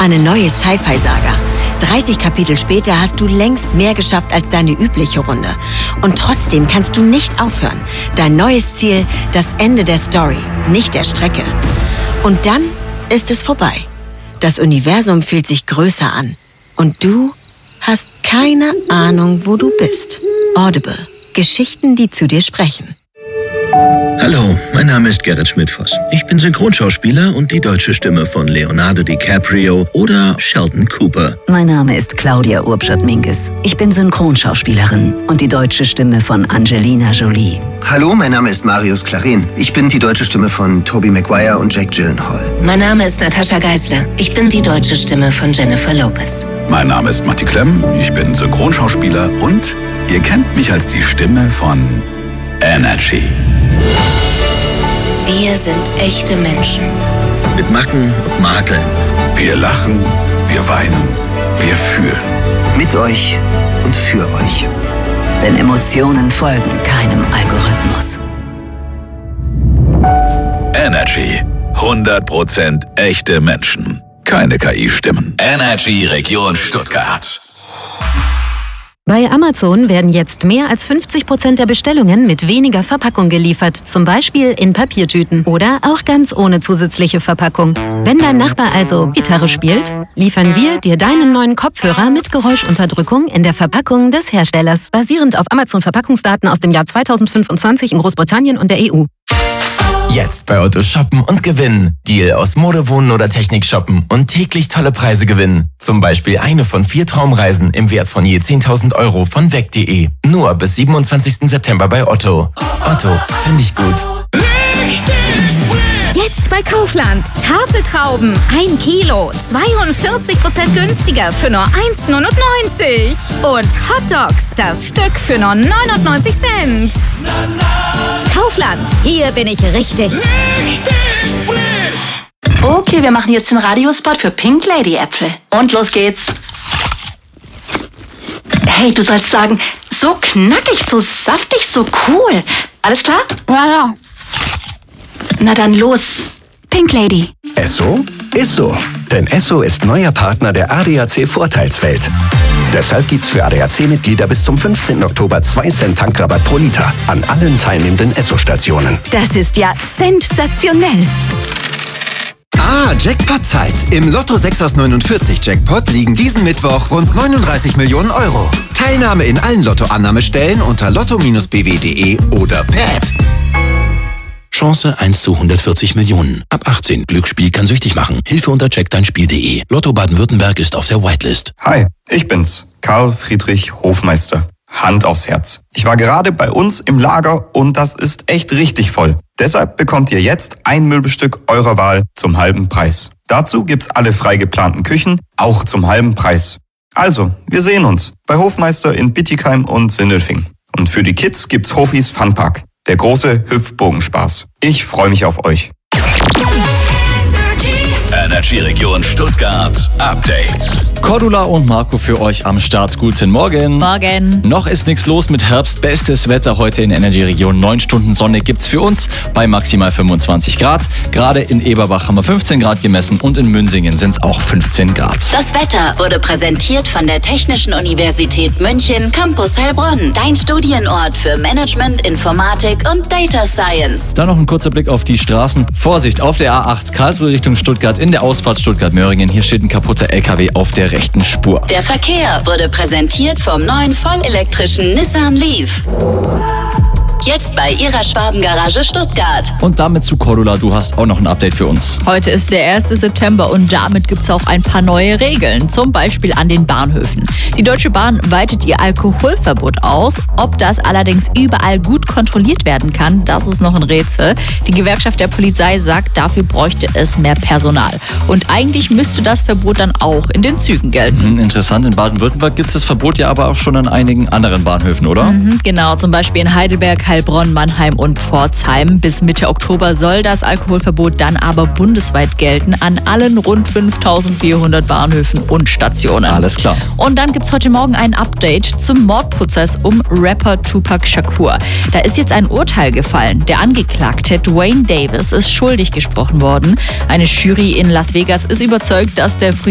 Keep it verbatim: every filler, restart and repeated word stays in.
Eine neue Sci-Fi-Saga. dreißig Kapitel später hast du längst mehr geschafft als deine übliche Runde. Und trotzdem kannst du nicht aufhören. Dein neues Ziel, das Ende der Story, nicht der Strecke. Und dann ist es vorbei. Das Universum fühlt sich größer an. Und du hast keine Ahnung, wo du bist. Audible. Geschichten, die zu dir sprechen. Hallo, mein Name ist Gerrit Schmidt-Voss. Ich bin Synchronschauspieler und die deutsche Stimme von Leonardo DiCaprio oder Sheldon Cooper. Mein Name ist Claudia Urbschat-Minges. Ich bin Synchronschauspielerin und die deutsche Stimme von Angelina Jolie. Hallo, mein Name ist Marius Clarin. Ich bin die deutsche Stimme von Tobey Maguire und Jake Gyllenhaal. Mein Name ist Natascha Geisler. Ich bin die deutsche Stimme von Jennifer Lopez. Mein Name ist Matti Klemm. Ich bin Synchronschauspieler und ihr kennt mich als die Stimme von Energy. Wir sind echte Menschen. Mit Macken und Makeln. Wir lachen, wir weinen, wir fühlen. Mit euch und für euch. Denn Emotionen folgen keinem Algorithmus. Energy. hundert Prozent echte Menschen. Keine K I-Stimmen. Energy Region Stuttgart. Bei Amazon werden jetzt mehr als fünfzig Prozent der Bestellungen mit weniger Verpackung geliefert, zum Beispiel in Papiertüten oder auch ganz ohne zusätzliche Verpackung. Wenn dein Nachbar also Gitarre spielt, liefern wir dir deinen neuen Kopfhörer mit Geräuschunterdrückung in der Verpackung des Herstellers, basierend auf Amazon-Verpackungsdaten aus dem Jahr zweitausendfünfundzwanzig in Großbritannien und der E U. Jetzt bei Otto shoppen und gewinnen. Deal aus Mode, Wohnen oder Technik shoppen und täglich tolle Preise gewinnen. Zum Beispiel eine von vier Traumreisen im Wert von je zehntausend Euro von weg punkt de. Nur bis siebenundzwanzigsten September bei Otto. Otto, finde ich gut. Jetzt bei Kaufland. Tafeltrauben. Ein Kilo. zweiundvierzig Prozent günstiger für nur eins neunundneunzig. Und Hotdogs. Das Stück für nur neunundneunzig Cent. Kaufland. Hier bin ich richtig. Richtig frisch. Okay, wir machen jetzt den Radiospot für Pink Lady Äpfel. Und los geht's. Hey, du sollst sagen, so knackig, so saftig, so cool. Alles klar? Ja, ja. Na dann los. Pink Lady. Esso ist so. Denn Esso ist neuer Partner der A D A C Vorteilswelt. Deshalb gibt's für A D A C-Mitglieder bis zum fünfzehnten Oktober zwei Cent Tankrabatt pro Liter an allen teilnehmenden Esso-Stationen. Das ist ja sensationell. Ah, Jackpot-Zeit. Im Lotto sechs aus neunundvierzig Jackpot liegen diesen Mittwoch rund neununddreißig Millionen Euro. Teilnahme in allen Lottoannahmestellen unter lotto Bindestrich b w punkt de oder per App. Chance eins zu hundertvierzig Millionen. Ab achtzehn. Glücksspiel kann süchtig machen. Hilfe unter check dein spiel punkt de. Lotto Baden-Württemberg ist auf der Whitelist. Hi, ich bin's, Karl Friedrich Hofmeister. Hand aufs Herz. Ich war gerade bei uns im Lager und das ist echt richtig voll. Deshalb bekommt ihr jetzt ein Möbelstück eurer Wahl zum halben Preis. Dazu gibt's alle frei geplanten Küchen, auch zum halben Preis. Also, wir sehen uns bei Hofmeister in Bittigheim und Sindelfing. Und für die Kids gibt's Hofis Funpark. Der große Hüpfbogenspaß. Ich freue mich auf euch. Energy Region Stuttgart Update. Cordula und Marco für euch am Start. Guten Morgen. Morgen. Noch ist nichts los mit Herbst. Bestes Wetter heute in Energy Region. Neun Stunden Sonne gibt's für uns bei maximal fünfundzwanzig Grad. Gerade in Eberbach haben wir fünfzehn Grad gemessen und in Münsingen sind es auch fünfzehn Grad. Das Wetter wurde präsentiert von der Technischen Universität München Campus Heilbronn. Dein Studienort für Management, Informatik und Data Science. Dann noch ein kurzer Blick auf die Straßen. Vorsicht auf der A acht Karlsruhe Richtung Stuttgart in der Ausfahrt Stuttgart-Möhringen. Hier steht ein kaputter L K W auf der rechten Spur. Der Verkehr wurde präsentiert vom neuen vollelektrischen Nissan Leaf. Jetzt bei Ihrer Schwabengarage Stuttgart. Und damit zu Cordula, du hast auch noch ein Update für uns. Heute ist der erste September und damit gibt es auch ein paar neue Regeln, zum Beispiel an den Bahnhöfen. Die Deutsche Bahn weitet ihr Alkoholverbot aus. Ob das allerdings überall gut kontrolliert werden kann, das ist noch ein Rätsel. Die Gewerkschaft der Polizei sagt, dafür bräuchte es mehr Personal. Und eigentlich müsste das Verbot dann auch in den Zügen gelten. Mhm, interessant, in Baden-Württemberg gibt es das Verbot ja aber auch schon an einigen anderen Bahnhöfen, oder? Mhm, genau, zum Beispiel in Heidelberg, Heilbronn, Mannheim und Pforzheim. Bis Mitte Oktober soll das Alkoholverbot dann aber bundesweit gelten an allen rund fünftausendvierhundert Bahnhöfen und Stationen. Alles klar. Und dann gibt es heute Morgen ein Update zum Mordprozess um Rapper Tupac Shakur. Da ist jetzt ein Urteil gefallen. Der Angeklagte Dwayne Davis ist schuldig gesprochen worden. Eine Jury in Las Vegas ist überzeugt, dass der